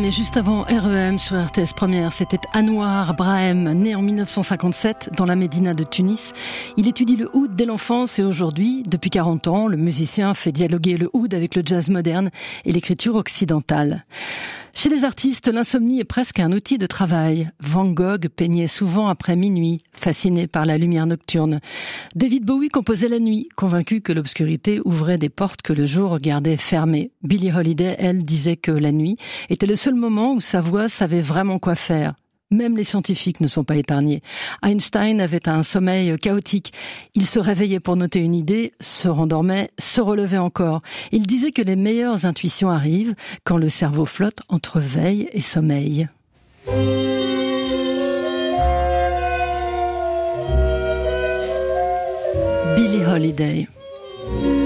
et juste avant REM sur RTS Première, c'était Anouar Brahim, né en 1957 dans la Médina de Tunis. Il étudie le oud dès l'enfance et aujourd'hui, depuis 40 ans, le musicien fait dialoguer le oud avec le jazz moderne et l'écriture occidentale. Chez les artistes, l'insomnie est presque un outil de travail. Van Gogh peignait souvent après minuit, fasciné par la lumière nocturne. David Bowie composait la nuit, convaincu que l'obscurité ouvrait des portes que le jour gardait fermées. Billie Holiday, elle, disait que la nuit était le seul moment où sa voix savait vraiment quoi faire. Même les scientifiques ne sont pas épargnés. Einstein avait un sommeil chaotique. Il se réveillait pour noter une idée, se rendormait, se relevait encore. Il disait que les meilleures intuitions arrivent quand le cerveau flotte entre veille et sommeil. Billie Holiday.